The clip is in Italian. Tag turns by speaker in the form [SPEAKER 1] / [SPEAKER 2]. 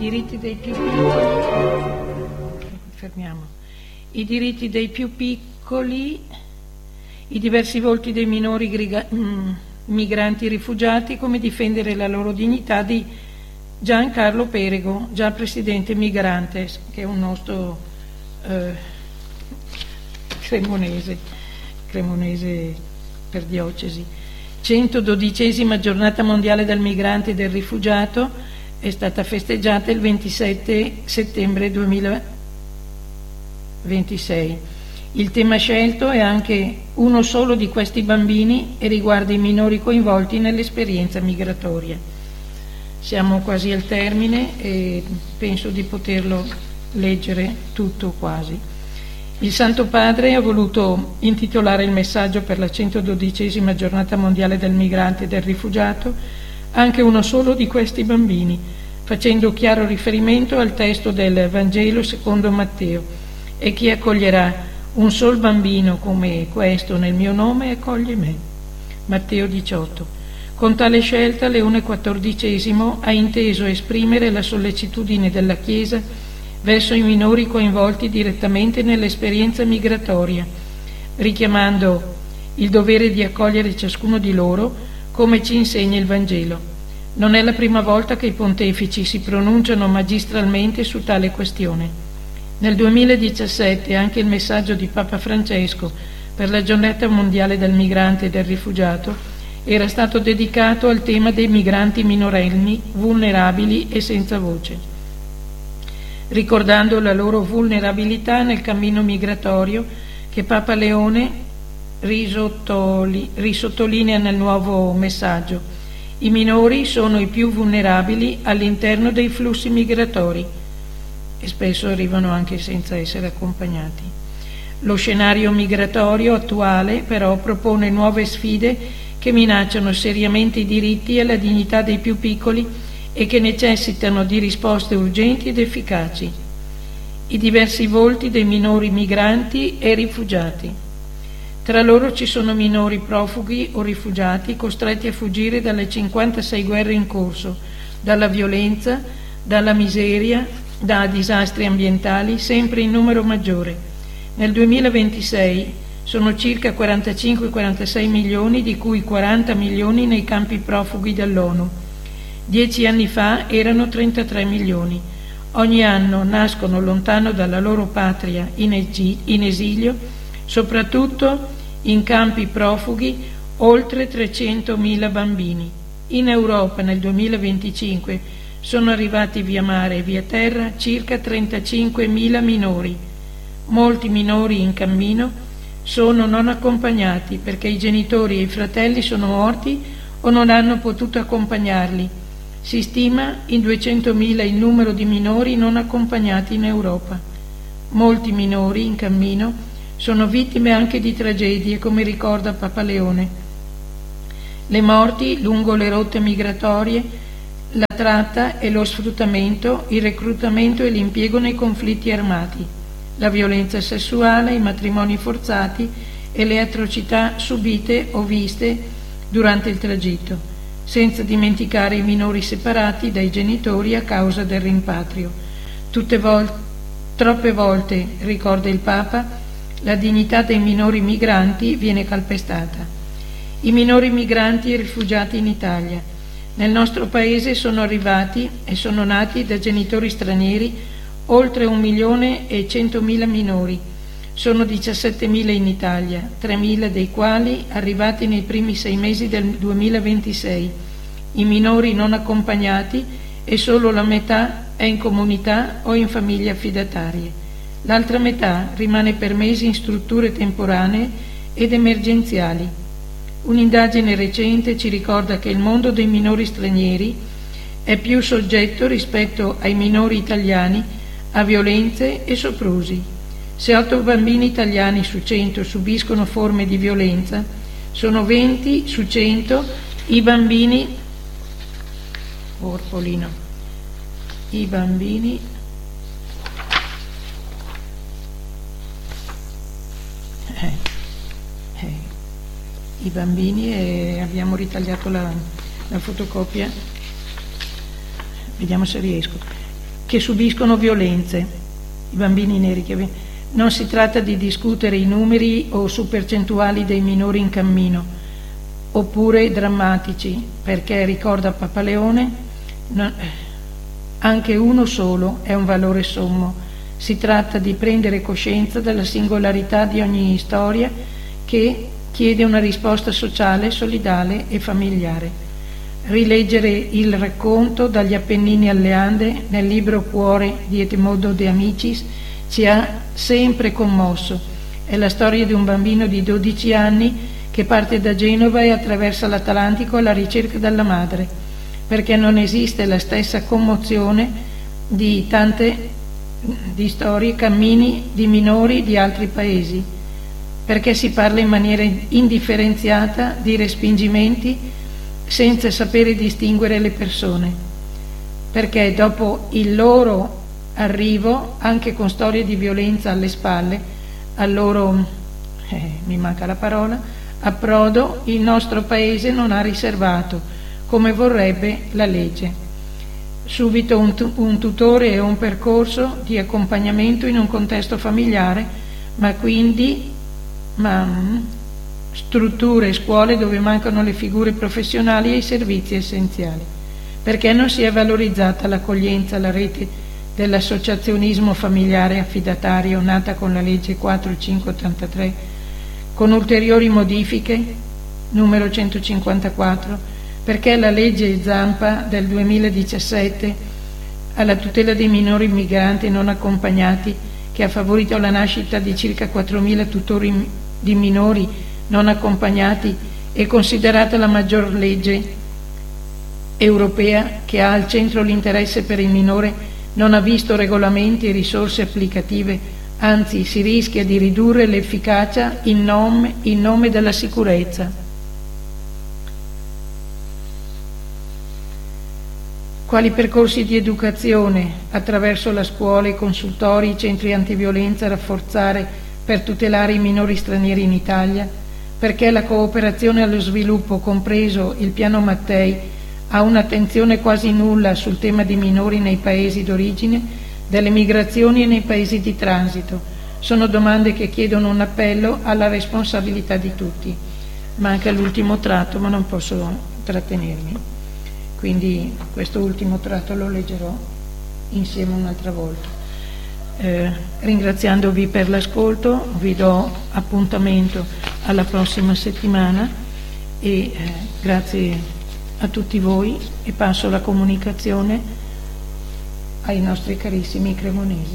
[SPEAKER 1] diritti dei più piccoli, fermiamo, i diritti dei più piccoli, i diversi volti dei minori migranti rifugiati, come difendere la loro dignità, di Giancarlo Perego, già presidente Migrantes, che è un nostro cremonese per diocesi. 112esima giornata mondiale del migrante e del rifugiato è stata festeggiata il 27 settembre 2026. Il tema scelto è anche uno solo di questi bambini e riguarda i minori coinvolti nell'esperienza migratoria. Siamo quasi al termine e penso di poterlo leggere tutto quasi. Il Santo Padre ha voluto intitolare il messaggio per la 112esima giornata mondiale del migrante e del rifugiato anche uno solo di questi bambini, facendo chiaro riferimento al testo del Vangelo secondo Matteo: e chi accoglierà un sol bambino come questo nel mio nome accoglie me. Matteo 18. Con tale scelta Leone XIV ha inteso esprimere la sollecitudine della Chiesa verso i minori coinvolti direttamente nell'esperienza migratoria, richiamando il dovere di accogliere ciascuno di loro, come ci insegna il Vangelo. Non è la prima volta che i pontefici si pronunciano magistralmente su tale questione. Nel 2017 anche il messaggio di Papa Francesco per la giornata mondiale del migrante e del rifugiato era stato dedicato al tema dei migranti minorenni, vulnerabili e senza voce, ricordando la loro vulnerabilità nel cammino migratorio che Papa Leone risottolinea nel nuovo messaggio. I minori sono i più vulnerabili all'interno dei flussi migratori e spesso arrivano anche senza essere accompagnati. Lo scenario migratorio attuale però propone nuove sfide che minacciano seriamente i diritti e la dignità dei più piccoli e che necessitano di risposte urgenti ed efficaci. I diversi volti dei minori migranti e rifugiati. Tra loro ci sono minori profughi o rifugiati costretti a fuggire dalle 56 guerre in corso, dalla violenza, dalla miseria, da disastri ambientali sempre in numero maggiore. Nel 2026 sono circa 45-46 milioni, di cui 40 milioni nei campi profughi dell'ONU. 10 anni fa erano 33 milioni. Ogni anno nascono lontano dalla loro patria in esilio, soprattutto in campi profughi, oltre 300.000 bambini. In Europa nel 2025 sono arrivati via mare e via terra circa 35.000 minori. Molti minori in cammino sono non accompagnati perché i genitori e i fratelli sono morti o non hanno potuto accompagnarli. Si stima in 200.000 il numero di minori non accompagnati in Europa. Molti minori in cammino sono vittime anche di tragedie, come ricorda Papa Leone. Le morti lungo le rotte migratorie, la tratta e lo sfruttamento, il reclutamento e l'impiego nei conflitti armati, la violenza sessuale, i matrimoni forzati e le atrocità subite o viste durante il tragitto, senza dimenticare i minori separati dai genitori a causa del rimpatrio. Troppe volte, ricorda il Papa, la dignità dei minori migranti viene calpestata. I minori migranti e rifugiati in Italia. Nel nostro paese sono arrivati e sono nati da genitori stranieri oltre 1.100.000 minori. Sono 17.000 in Italia, 3.000 dei quali arrivati nei primi 6 mesi del 2026. I minori non accompagnati e solo la metà è in comunità o in famiglie affidatarie. L'altra metà rimane per mesi in strutture temporanee ed emergenziali. Un'indagine recente ci ricorda che il mondo dei minori stranieri è più soggetto rispetto ai minori italiani a violenze e soprusi. Se 8 bambini italiani su 100 subiscono forme di violenza, sono 20 su 100 i bambini e abbiamo ritagliato la fotocopia, vediamo se riesco. che subiscono violenze, i bambini neri non si tratta di discutere i numeri o su percentuali dei minori in cammino, oppure drammatici, perché, ricorda Papaleone, anche uno solo è un valore sommo. Si tratta di prendere coscienza della singolarità di ogni storia che chiede una risposta sociale, solidale e familiare. Rileggere il racconto Dagli Appennini alle Ande nel libro Cuore di Edmondo De Amicis ci ha sempre commosso. È la storia di un bambino di 12 anni che parte da Genova e attraversa l'Atlantico alla ricerca della madre, perché non esiste la stessa commozione di tante storie, cammini di minori di altri paesi, perché si parla in maniera indifferenziata di respingimenti senza sapere distinguere le persone, perché dopo il loro arrivo, anche con storie di violenza alle spalle, al loro, mi manca la parola, approdo, il nostro paese non ha riservato, come vorrebbe la legge, subito un tutore e un percorso di accompagnamento in un contesto familiare, ma strutture e scuole dove mancano le figure professionali e i servizi essenziali. Perché non si è valorizzata l'accoglienza, la rete dell'associazionismo familiare affidatario nata con la legge 4.583, con ulteriori modifiche, numero 154, perché la legge Zampa del 2017 alla tutela dei minori migranti non accompagnati, che ha favorito la nascita di circa 4.000 tutori di minori non accompagnati, è considerata la maggior legge europea che ha al centro l'interesse per il minore, non ha visto regolamenti e risorse applicative, anzi si rischia di ridurre l'efficacia in nome della sicurezza. Quali percorsi di educazione attraverso la scuola, i consultori, i centri antiviolenza rafforzare per tutelare i minori stranieri in Italia? Perché la cooperazione allo sviluppo, compreso il piano Mattei, ha un'attenzione quasi nulla sul tema di minori nei paesi d'origine, delle migrazioni e nei paesi di transito. Sono domande che chiedono un appello alla responsabilità di tutti. Manca l'ultimo tratto, ma non posso trattenermi. Quindi questo ultimo tratto lo leggerò insieme un'altra volta. Ringraziandovi per l'ascolto, vi do appuntamento alla prossima settimana e grazie a tutti voi, e passo la comunicazione ai nostri carissimi cremonesi.